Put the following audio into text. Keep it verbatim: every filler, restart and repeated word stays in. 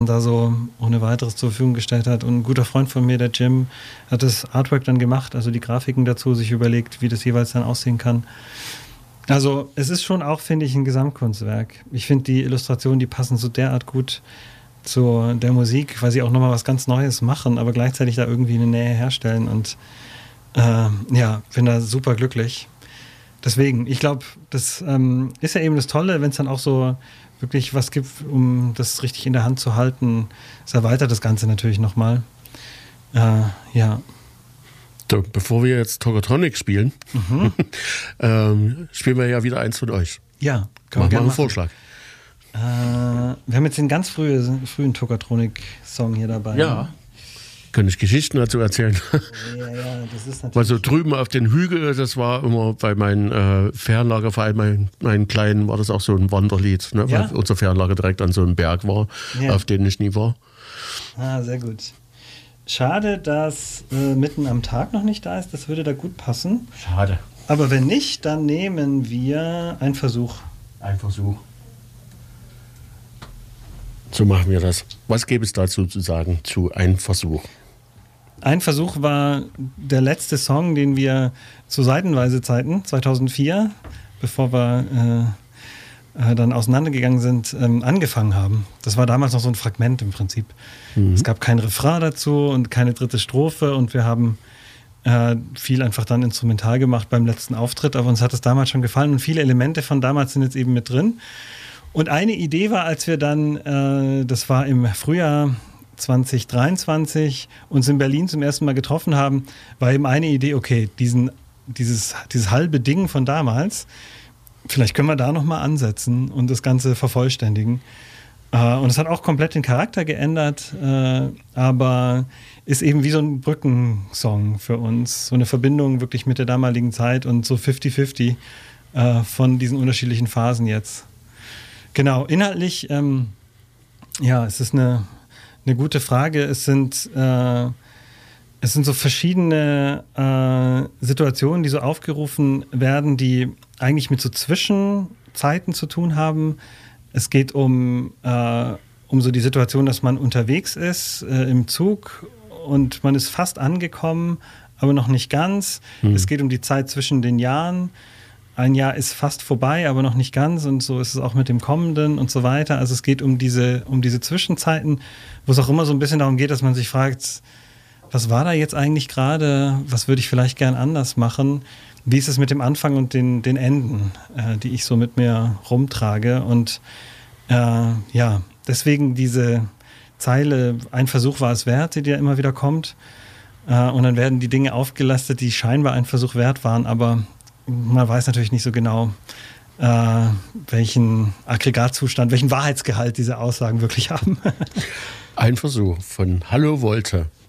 da so ohne weiteres zur Verfügung gestellt hat. Und ein guter Freund von mir, der Jim, hat das Artwork dann gemacht, also die Grafiken dazu, sich überlegt, wie das jeweils dann aussehen kann. Also es ist schon auch, finde ich, ein Gesamtkunstwerk. Ich finde die Illustrationen, die passen so derart gut zu der Musik, weil sie auch nochmal was ganz Neues machen, aber gleichzeitig da irgendwie eine Nähe herstellen. Und äh, ja, bin da super glücklich. Deswegen, ich glaube, das ähm, ist ja eben das Tolle, wenn es dann auch so wirklich was gibt, um das richtig in der Hand zu halten. Es erweitert das Ganze natürlich nochmal. Äh, ja. So, bevor wir jetzt Tokotronic spielen, mhm. ähm, spielen wir ja wieder eins von euch. Ja, kann man gerne einen Vorschlag. Äh, wir haben jetzt den ganz frühen, frühen Tokotronic-Song hier dabei. Ja. Kann ich Geschichten dazu erzählen? Ja, ja, das ist natürlich. Weil so drüben auf den Hügel, das war immer bei meinem äh, Fernlagerverein, meinen mein Kleinen, war das auch so ein Wanderlied, ne? Ja? Weil unser Fernlager direkt an so einem Berg war, ja. auf dem ich nie war. Ah, sehr gut. Schade, dass äh, mitten am Tag noch nicht da ist, das würde da gut passen. Schade. Aber wenn nicht, dann nehmen wir einen Versuch. Ein Versuch. So machen wir das. Was gäbe es dazu zu sagen zu Ein Versuch? Ein Versuch war der letzte Song, den wir zu Seitenweise Zeiten, zweitausendvier, bevor wir äh, äh, dann auseinandergegangen sind, ähm, angefangen haben. Das war damals noch so ein Fragment im Prinzip. Mhm. Es gab kein Refrain dazu und keine dritte Strophe und wir haben äh, viel einfach dann instrumental gemacht beim letzten Auftritt, aber uns hat es damals schon gefallen und viele Elemente von damals sind jetzt eben mit drin. Und eine Idee war, als wir dann, äh, das war im Frühjahr zwanzig dreiundzwanzig, uns in Berlin zum ersten Mal getroffen haben, war eben eine Idee, okay, diesen, dieses, dieses halbe Ding von damals, vielleicht können wir da nochmal ansetzen und das Ganze vervollständigen. Äh, und es hat auch komplett den Charakter geändert, äh, aber ist eben wie so ein Brückensong für uns, so eine Verbindung wirklich mit der damaligen Zeit und so fifty fifty äh, von diesen unterschiedlichen Phasen jetzt. Genau, inhaltlich, ähm, ja, es ist eine Eine gute Frage. Es sind, äh, es sind so verschiedene äh, Situationen, die so aufgerufen werden, die eigentlich mit so Zwischenzeiten zu tun haben. Es geht um, äh, um so die Situation, dass man unterwegs ist äh, im Zug und man ist fast angekommen, aber noch nicht ganz. Hm. Es geht um die Zeit zwischen den Jahren. Ein Jahr ist fast vorbei, aber noch nicht ganz und so ist es auch mit dem Kommenden und so weiter. Also es geht um diese, um diese Zwischenzeiten, wo es auch immer so ein bisschen darum geht, dass man sich fragt, was war da jetzt eigentlich gerade, was würde ich vielleicht gern anders machen, wie ist es mit dem Anfang und den, den Enden, äh, die ich so mit mir rumtrage und äh, ja, deswegen diese Zeile, ein Versuch war es wert, die ja immer wieder kommt äh, und dann werden die Dinge aufgelastet, die scheinbar ein Versuch wert waren, aber man weiß natürlich nicht so genau, äh, welchen Aggregatzustand, welchen Wahrheitsgehalt diese Aussagen wirklich haben. Ein Versuch von Hallo Volte.